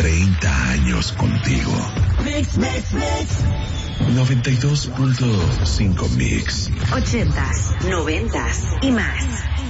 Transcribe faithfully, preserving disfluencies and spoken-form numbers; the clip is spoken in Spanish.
treinta años contigo. Mix, mix, mix. noventa y dos punto cinco Mix. Ochentas, noventas y más.